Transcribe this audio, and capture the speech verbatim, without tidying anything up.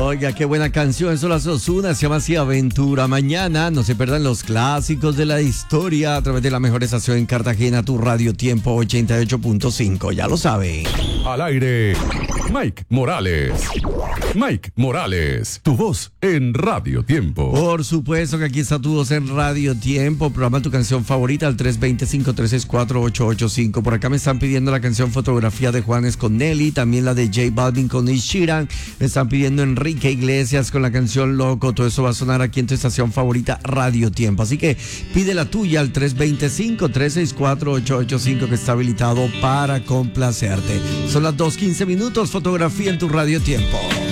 Oiga, qué buena canción, eso las Ozuna, se llama así Aventura. Mañana no se pierdan los clásicos de la historia a través de la mejor estación en Cartagena, tu Radio Tiempo ochenta y ocho punto cinco, ya lo saben. Al aire, Mike Morales. Mike Morales, tu voz en Radio Tiempo. Por supuesto que aquí está tu voz en Radio Tiempo. Programa tu canción favorita al tres dos cinco, tres seis cuatro, ocho ocho cinco. Por acá me están pidiendo la canción Fotografía de Juanes con Nelly, también la de J Balvin con Ed Sheeran. Me están pidiendo Enrique Iglesias con la canción Loco. Todo eso va a sonar aquí en tu estación favorita Radio Tiempo. Así que pide la tuya al tres dos cinco, tres seis cuatro, ocho ocho cinco, que está habilitado para complacerte. Son las dos quince minutos. Fotografía en tu Radio Tiempo.